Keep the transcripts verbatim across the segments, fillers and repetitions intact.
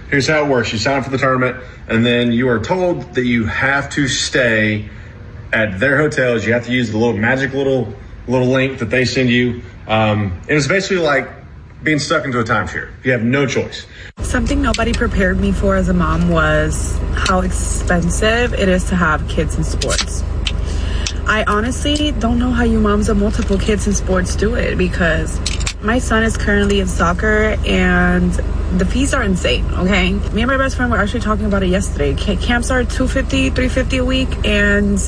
here's how it works. You sign up for the tournament, and then you are told that you have to stay at their hotels. You have to use the little magic little little link that they send you. Um, it was basically like being stuck into a timeshare. You have no choice. Something nobody prepared me for as a mom was how expensive it is to have kids in sports. I honestly don't know how you moms of multiple kids in sports do it, because my son is currently in soccer and the fees are insane, okay? Me and my best friend were actually talking about it yesterday. Camps are two hundred fifty dollars, three hundred fifty dollars a week, and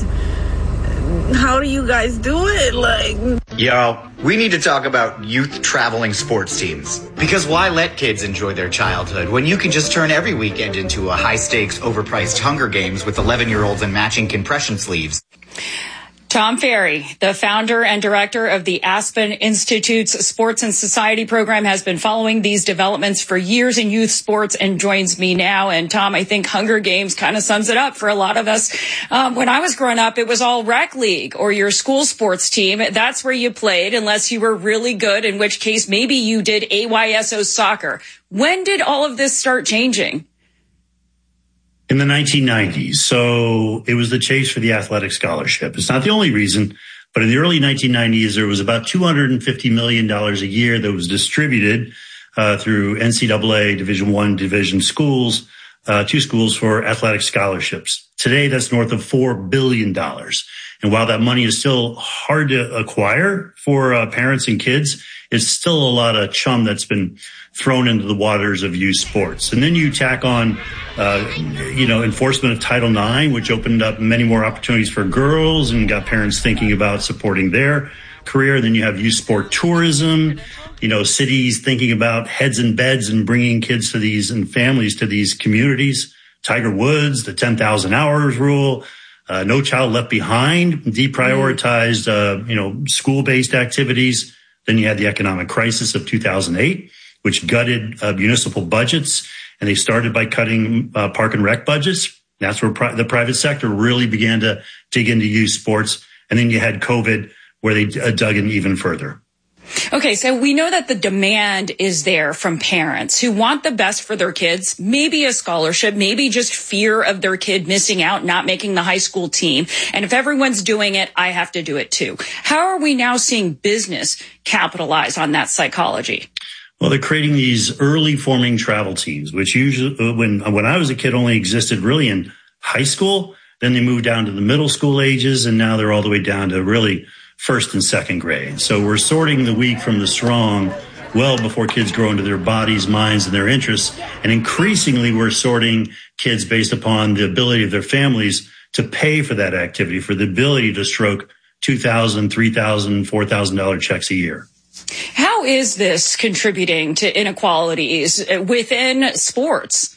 how do you guys do it? Like, Yo, we need to talk about youth traveling sports teams. Because why let kids enjoy their childhood when you can just turn every weekend into a high-stakes, overpriced Hunger Games with eleven-year-olds in matching compression sleeves? Tom Ferry, the founder and director of the Aspen Institute's Sports and Society program, has been following these developments for years in youth sports and joins me now. And Tom, I think Hunger Games kind of sums it up for a lot of us. Um, when I was growing up, it was all rec league or your school sports team. That's where you played, unless you were really good, in which case maybe you did A Y S O soccer. When did all of this start changing? In the nineteen nineties. So it was the chase for the athletic scholarship. It's not the only reason, but in the early nineteen nineties, there was about two hundred fifty million dollars a year that was distributed uh, through N C double A Division One division schools, uh, two schools for athletic scholarships. Today, that's north of four billion dollars. And while that money is still hard to acquire for uh, parents and kids, it's still a lot of chum that's been thrown into the waters of youth sports. And then you tack on, uh, you know, enforcement of Title nine, which opened up many more opportunities for girls and got parents thinking about supporting their career. Then you have youth sport tourism, you know, cities thinking about heads and beds and bringing kids to these and families to these communities. Tiger Woods, the ten thousand hours rule, uh, No Child Left Behind, deprioritized, uh, you know, school-based activities. Then you had the economic crisis of two thousand eight, which gutted uh, municipal budgets, and they started by cutting uh, park and rec budgets. That's where pri- the private sector really began to dig into youth sports. And then you had COVID, where they uh, dug in even further. Okay, so we know that the demand is there from parents who want the best for their kids, maybe a scholarship, maybe just fear of their kid missing out, not making the high school team. And if everyone's doing it, I have to do it too. How are we now seeing business capitalize on that psychology? Well, they're creating these early forming travel teams, which usually, when when I was a kid, only existed really in high school. Then they moved down to the middle school ages, and now they're all the way down to really first and second grade. So we're sorting the weak from the strong well before kids grow into their bodies, minds, and their interests. And increasingly, we're sorting kids based upon the ability of their families to pay for that activity, for the ability to stroke two thousand dollars, three thousand dollars, four thousand dollars checks a year. How is this contributing to inequalities within sports?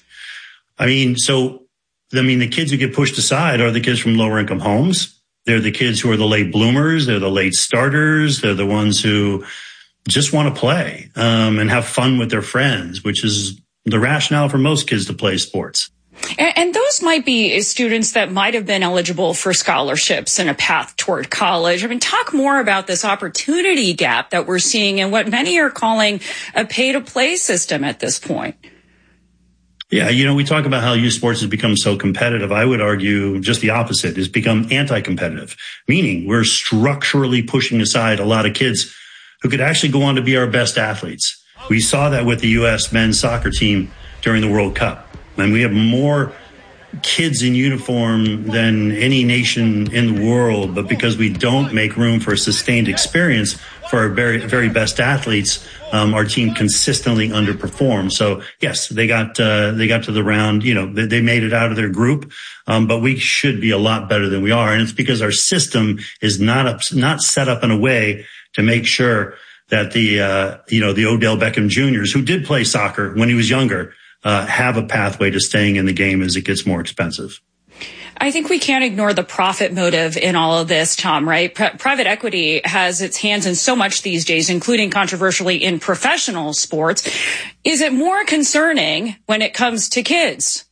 I mean, so, I mean, the kids who get pushed aside are the kids from lower income homes. They're the kids who are the late bloomers. They're the late starters. They're the ones who just want to play um, and have fun with their friends, which is the rationale for most kids to play sports. And, and those might be students that might have been eligible for scholarships and a path toward college. I mean, talk more about this opportunity gap that we're seeing and what many are calling a pay-to-play system at this point. Yeah, you know, we talk about how youth sports has become so competitive. I would argue just the opposite. It's become anti-competitive, meaning we're structurally pushing aside a lot of kids who could actually go on to be our best athletes. We saw that with the U S men's soccer team during the World Cup. And we have more kids in uniform than any nation in the world, but because we don't make room for a sustained experience for our very, very best athletes, um, our team consistently underperforms. So yes, they got, uh, they got to the round, you know, they, they made it out of their group. Um, but we should be a lot better than we are. And it's because our system is not up, not set up in a way to make sure that the, uh, you know, the Odell Beckham Juniors who did play soccer when he was younger, Uh, have a pathway to staying in the game as it gets more expensive. I think we can't ignore the profit motive in all of this, Tom, right? Pri- private equity has its hands in so much these days, including controversially in professional sports. Is it more concerning when it comes to kids?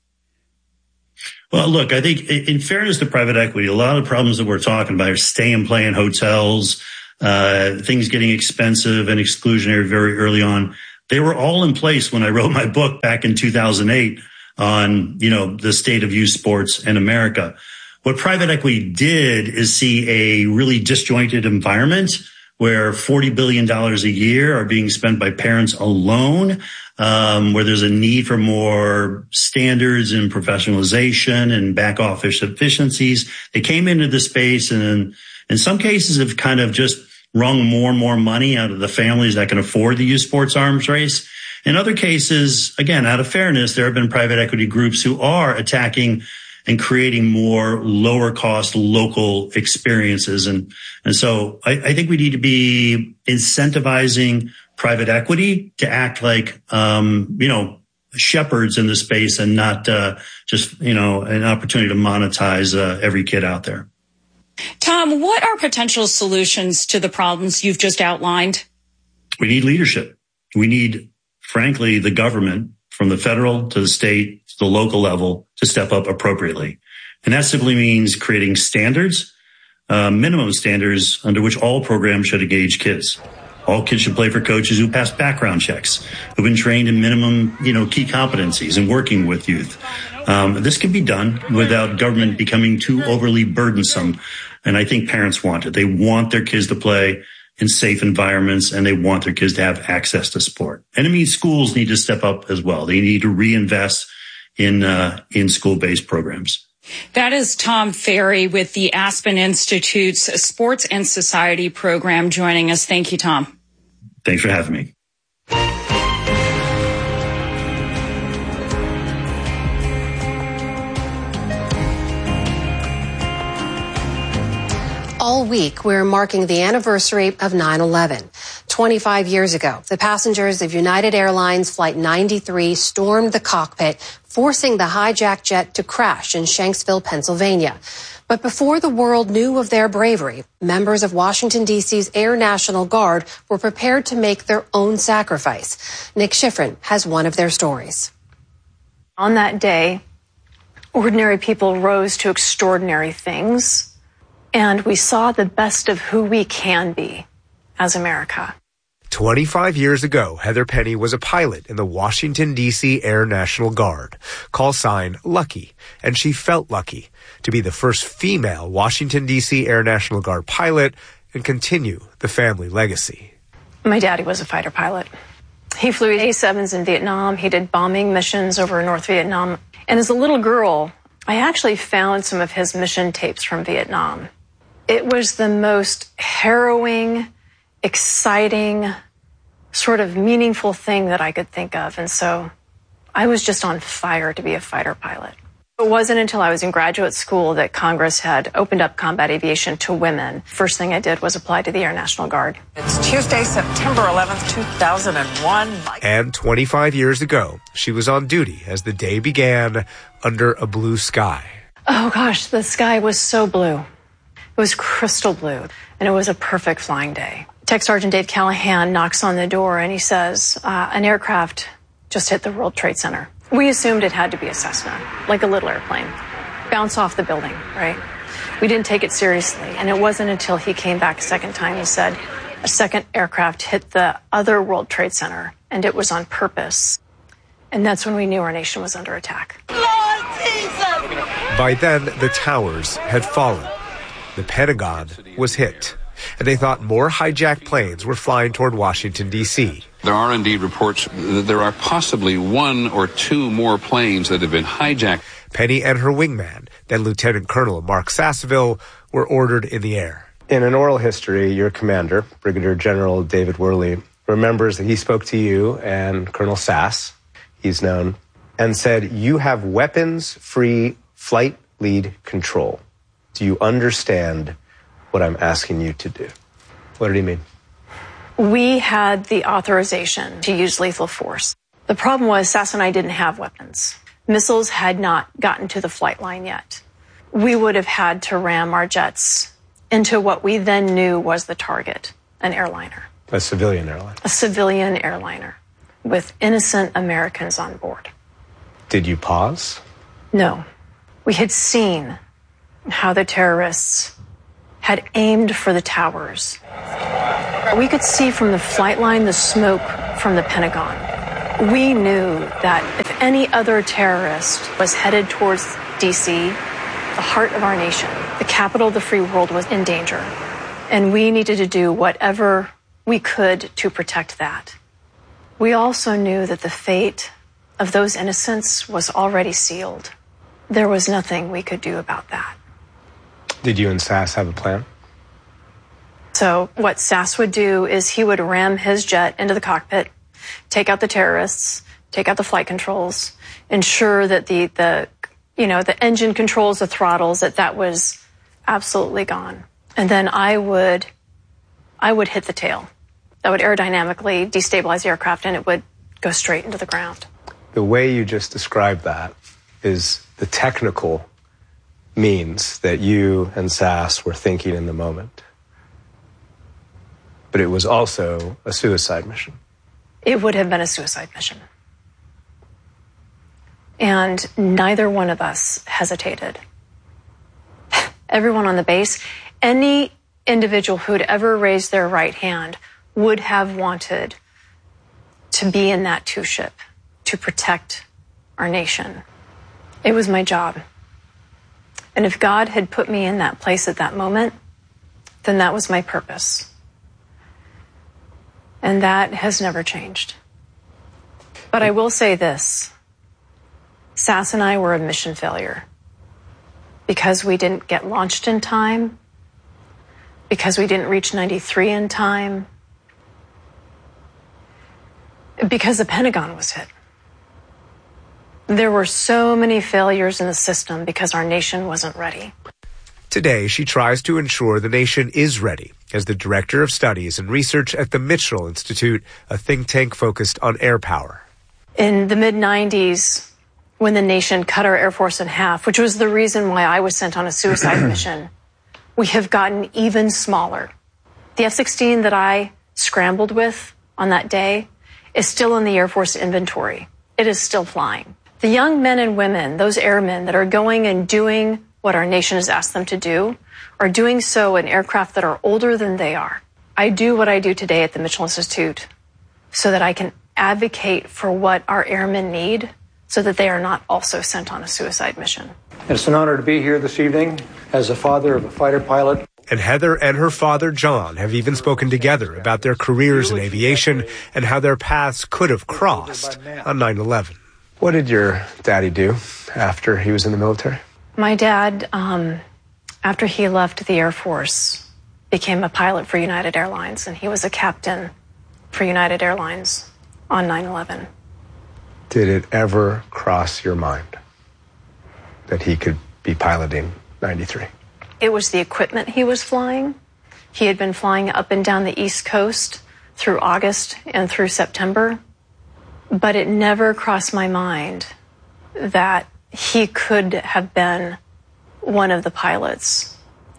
Well, look, I think in fairness to private equity, a lot of the problems that we're talking about are stay and play in hotels, uh, things getting expensive and exclusionary very early on. They were all in place when I wrote my book back in two thousand eight on, you know, the state of youth sports in America. What private equity did is see a really disjointed environment where forty billion dollars a year are being spent by parents alone, um, where there's a need for more standards and professionalization and back office efficiencies. They came into the space and in, in some cases have kind of just wrung more and more money out of the families that can afford the youth sports arms race. In other cases, again, out of fairness, there have been private equity groups who are attacking and creating more lower cost local experiences. And, and so I, I think we need to be incentivizing private equity to act like, um, you know, shepherds in the space and not, uh, just, you know, an opportunity to monetize, uh, every kid out there. Tom, what are potential solutions to the problems you've just outlined? We need leadership. We need, frankly, the government from the federal to the state to the local level to step up appropriately. And that simply means creating standards, uh, minimum standards under which all programs should engage kids. All kids should play for coaches who pass background checks, who've been trained in minimum, you know, key competencies in working with youth. Um, this can be done without government becoming too overly burdensome. And I think parents want it. They want their kids to play in safe environments, and they want their kids to have access to sport. And it means schools need to step up as well. They need to reinvest in uh, in school-based programs. That is Tom Ferry with the Aspen Institute's Sports and Society program joining us. Thank you, Tom. Thanks for having me. All week, we're marking the anniversary of nine eleven. twenty-five years ago, the passengers of United Airlines Flight ninety-three stormed the cockpit, forcing the hijacked jet to crash in Shanksville, Pennsylvania. But before the world knew of their bravery, members of Washington, D C's Air National Guard were prepared to make their own sacrifice. Nick Schifrin has one of their stories. On that day, ordinary people rose to extraordinary things. And we saw the best of who we can be as America. twenty-five years ago, Heather Penny was a pilot in the Washington, D C Air National Guard, call sign Lucky, and she felt lucky to be the first female Washington, D C Air National Guard pilot and continue the family legacy. My daddy was a fighter pilot. He flew A sevens in Vietnam. He did bombing missions over North Vietnam. And as a little girl, I actually found some of his mission tapes from Vietnam. It was the most harrowing, exciting, sort of meaningful thing that I could think of. And so I was just on fire to be a fighter pilot. It wasn't until I was in graduate school that Congress had opened up combat aviation to women. First thing I did was apply to the Air National Guard. It's Tuesday, September eleventh, two thousand one. And twenty-five years ago, she was on duty as the day began under a blue sky. Oh gosh, the sky was so blue. It was crystal blue, and it was a perfect flying day. Tech Sergeant Dave Callahan knocks on the door, and he says, uh, an aircraft just hit the World Trade Center. We assumed it had to be a Cessna, like a little airplane. Bounce off the building, right? We didn't take it seriously, and it wasn't until he came back a second time, he said, a second aircraft hit the other World Trade Center, and it was on purpose. And that's when we knew our nation was under attack. Lord Jesus! By then, the towers had fallen. The Pentagon was hit, and they thought more hijacked planes were flying toward Washington, D C. There are indeed reports that there are possibly one or two more planes that have been hijacked. Penny and her wingman, then Lieutenant Colonel Mark Sasseville, were ordered in the air. In an oral history, your commander, Brigadier General David Worley, remembers that he spoke to you and Colonel Sass, he's known, and said, you have weapons-free flight lead control. Do you understand what I'm asking you to do? What did he mean? We had the authorization to use lethal force. The problem was Sass and I didn't have weapons. Missiles had not gotten to the flight line yet. We would have had to ram our jets into what we then knew was the target, an airliner. A civilian airliner? A civilian airliner with innocent Americans on board. Did you pause? No. We had seen how the terrorists had aimed for the towers. We could see from the flight line the smoke from the Pentagon. We knew that if any other terrorist was headed towards D C, the heart of our nation, the capital of the free world, was in danger. And we needed to do whatever we could to protect that. We also knew that the fate of those innocents was already sealed. There was nothing we could do about that. Did you and Sass have a plan? So what Sass would do is he would ram his jet into the cockpit, take out the terrorists, take out the flight controls, ensure that the, the you know, the engine controls, the throttles, that that was absolutely gone. And then I would, I would hit the tail. That would aerodynamically destabilize the aircraft and it would go straight into the ground. The way you just described that is the technical means that you and Sass were thinking in the moment. But it was also a suicide mission. It would have been a suicide mission. And neither one of us hesitated. Everyone on the base, any individual who'd ever raised their right hand would have wanted to be in that two-ship to protect our nation. It was my job. And if God had put me in that place at that moment, then that was my purpose. And that has never changed. But I will say this. Sass and I were a mission failure because we didn't get launched in time, because we didn't reach ninety-three in time, because the Pentagon was hit. There were so many failures in the system because our nation wasn't ready. Today, she tries to ensure the nation is ready as the Director of Studies and Research at the Mitchell Institute, a think tank focused on air power. In the mid nineties, when the nation cut our Air Force in half, which was the reason why I was sent on a suicide mission, we have gotten even smaller. The F sixteen that I scrambled with on that day is still in the Air Force inventory. It is still flying. The young men and women, those airmen that are going and doing what our nation has asked them to do, are doing so in aircraft that are older than they are. I do what I do today at the Mitchell Institute so that I can advocate for what our airmen need so that they are not also sent on a suicide mission. It's an honor to be here this evening as a father of a fighter pilot. And Heather and her father, John, have even spoken together about their careers in aviation and how their paths could have crossed on nine eleven. What did your daddy do after he was in the military? My dad, um, after he left the Air Force, became a pilot for United Airlines, and he was a captain for United Airlines on nine eleven. Did it ever cross your mind that he could be piloting ninety-three? It was the equipment he was flying. He had been flying up and down the East Coast through August and through September, but it never crossed my mind that he could have been one of the pilots.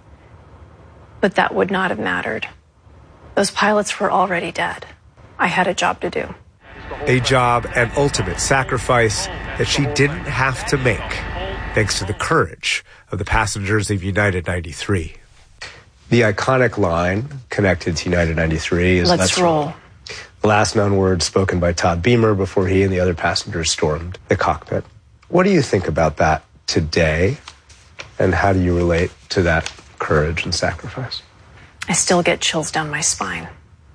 But that would not have mattered. Those pilots were already dead. I had a job to do. A job and ultimate sacrifice that she didn't have to make, thanks to the courage of the passengers of United ninety-three. The iconic line connected to United ninety-three is, Let's, Let's roll. roll. The last known words spoken by Todd Beamer before he and the other passengers stormed the cockpit. What do you think about that today, and how do you relate to that courage and sacrifice? I still get chills down my spine.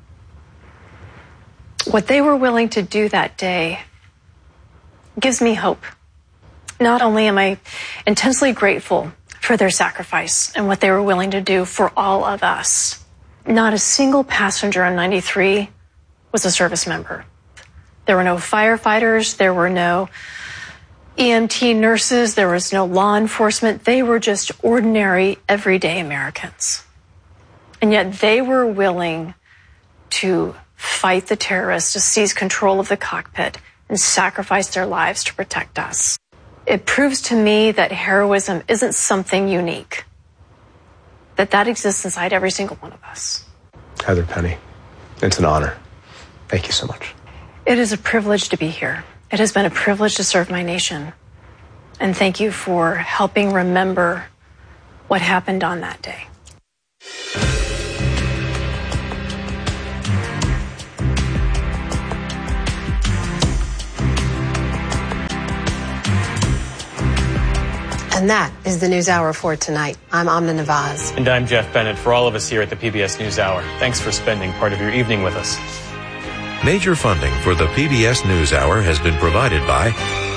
What they were willing to do that day gives me hope. Not only am I intensely grateful for their sacrifice and what they were willing to do for all of us, not a single passenger on ninety-three was a service member. There were no firefighters, there were no E M T nurses, there was no law enforcement. They were just ordinary, everyday Americans. And yet they were willing to fight the terrorists, to seize control of the cockpit, and sacrifice their lives to protect us. It proves to me that heroism isn't something unique, that that exists inside every single one of us. Heather Penny, it's an honor. Thank you so much. It is a privilege to be here. It has been a privilege to serve my nation. And thank you for helping remember what happened on that day. And that is the NewsHour for tonight. I'm Amna Nawaz. And I'm Jeff Bennett. For all of us here at the P B S NewsHour, thanks for spending part of your evening with us. Major funding for the P B S NewsHour has been provided by